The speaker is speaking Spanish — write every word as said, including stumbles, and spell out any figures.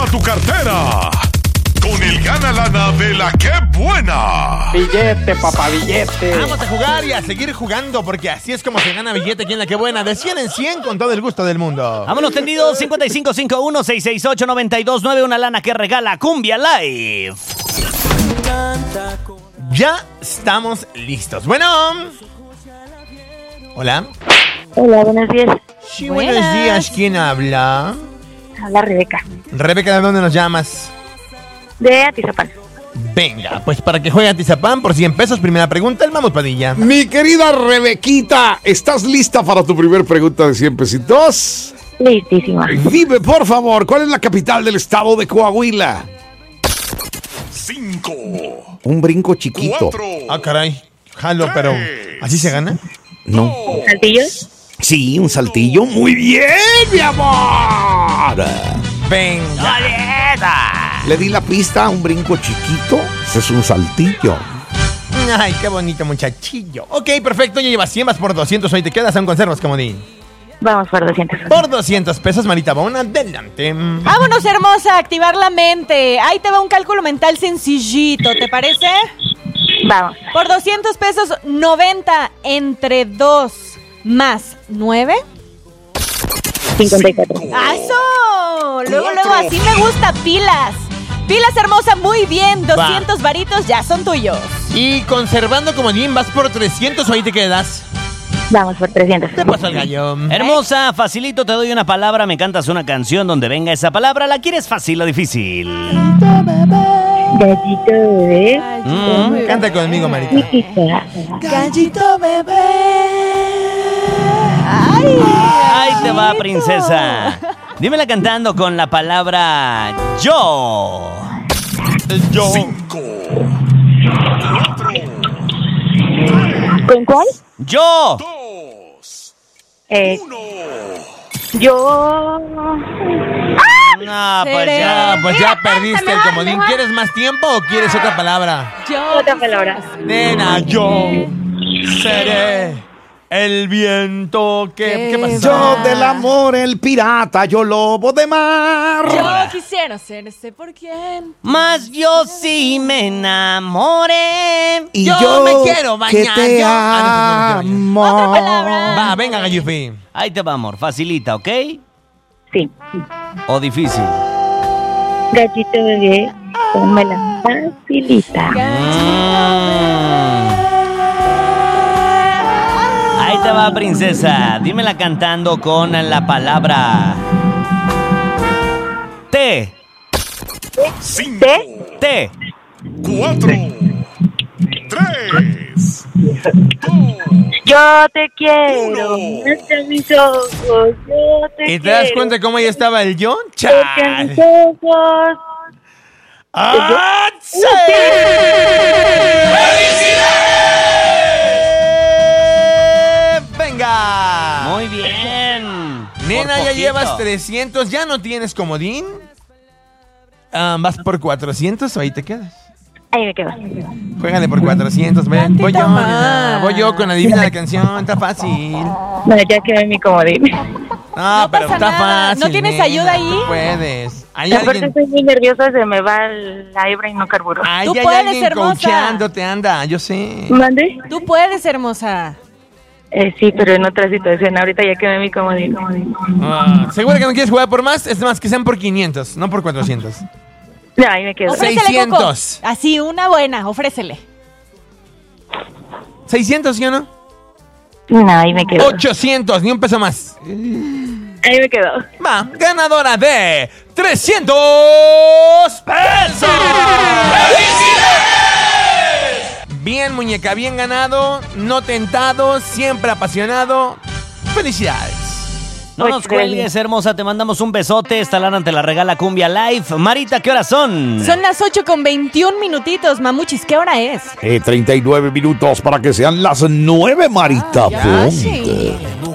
a tu cartera con el gana lana de la que buena. Billete, papá, billete. Vamos a jugar y a seguir jugando porque así es como se gana billete aquí en la que buena. De cien en cien con todo el gusto del mundo. Vámonos tendidos. cinco cinco cinco uno seis seis ocho nueve dos nueve. Una lana que regala Cumbia Live. Ya estamos listos. Bueno. Hola. Hola, buenos días. Sí, buenos días. ¿Quién habla? Habla Rebeca. Rebeca, ¿de dónde nos llamas? De Atizapán. Venga, pues para que juegue Atizapán por cien pesos. Primera pregunta, el Vamos Padilla. Mi querida Rebequita, ¿estás lista para tu primer pregunta de cien pesitos? Listísima. Dime, por favor, ¿cuál es la capital del estado de Coahuila? Cinco. Un brinco chiquito. Cuatro. Ah, caray. Jalo, pero ¿así se gana? No. ¿Saltillos? Sí, un saltillo. Muy bien, mi amor. Venga. Le di la pista, un brinco chiquito. Ese es un saltillo. Ay, qué bonito muchachillo. Ok, perfecto, ya llevas cien, vas por doscientos. Hoy te quedas, aún conservas, comodín. Vamos por doscientos. Por doscientos pesos, Marita Bona, adelante. Vámonos, hermosa, a activar la mente. Ahí te va un cálculo mental sencillito, ¿te parece? Vamos. Por doscientos pesos, noventa entre dos más nueve. cincuenta y cuatro. ¡Ah, eso! Luego, luego, así me gusta, pilas. Pilas, hermosa, muy bien. doscientos varitos ya son tuyos. Y conservando comodín, vas por trescientos o ahí te quedas. Vamos por trescientos. Te paso el gallo. Hermosa, facilito, te doy una palabra, me cantas una canción donde venga esa palabra. ¿La quieres fácil o difícil? Gallito bebé. Mm, canta conmigo, Marita. Chiquita. Gallito bebé. Ay, ahí te va, princesa. Dímela cantando con la palabra yo. Yo. Cinco. Cuatro. ¿Con cuál? Yo. Dos. Eh, Uno. yo. No, pues Seré. ya. Ah, pues ya perdiste el comodín. ¿Quieres más tiempo o quieres otra palabra? Yo. Otra palabra. Nena, yo seré el viento que... ¿Qué pasó? Yo del amor, el pirata, yo lobo de mar. Yo quisiera ser ese por quién. Más yo sí me enamoré. Y Yo yo, me quiero bañar, que te yo- Ah, no, no, no, amo. Otra palabra. Va, venga, Gallufi. Ahí te va, amor. Facilita, ¿ok? Sí. ¿O difícil? Gallito bebé. Pónmela facilita. Mm. Ahí te va, princesa. Dímela cantando con la palabra T. Cinco. ¿Te? T. Cuatro. Tres. Dos. Yo te quiero. Uno. Hasta mis ojos. Yo te ¿Y te quiero. das cuenta cómo ahí estaba el yo? Porque a mis ¡Chale! ojos. ¡Ah, sí! ¡Felicidades! ¡Venga! Muy bien. Nena, Por ya poquito. llevas trescientos. ¿Ya no tienes comodín? Ah, ¿vas por cuatrocientos o ahí te quedas? Ahí me quedo. Juégale por cuatrocientos. Ven, voy yo, Tantito nena. más. Voy yo con adivina la canción. Está fácil. No, ya quedé mi comodín. Ah, No pero pasa está nada. fácil. ¿No tienes nena, ayuda ahí? tú puedes. Hay Aparte alguien, estoy muy nerviosa, se me va la hebra y no carburo. ay, Tú hay puedes, alguien hermosa. coachándote, anda, yo sé. ¿Mande? Tú puedes, hermosa. Eh, sí, pero en otra situación. Ahorita ya quedé mi comodín. Ah, ¿seguro que no quieres jugar por más? Es más, que sean por quinientos, no por cuatrocientos. No, ahí me quedo. Ofrécele, seiscientos. Coco. Así, una buena, ofrécele. ¿seiscientos, sí o no? No, ahí me quedo. ochocientos, ni un peso más. Ahí me quedo. Va, ganadora de trescientos pesos. Bien, muñeca, bien ganado, no tentado, siempre apasionado. Felicidades. No nos cuelgues, hermosa. Te mandamos un besote. Esta lana te la regala Cumbia Live. Marita, ¿qué horas son? Son las ocho con veintiún minutitos, mamuchis. ¿Qué hora es? Eh, treinta y nueve minutos para que sean las nueve, Marita. Ya, Ponte. sí.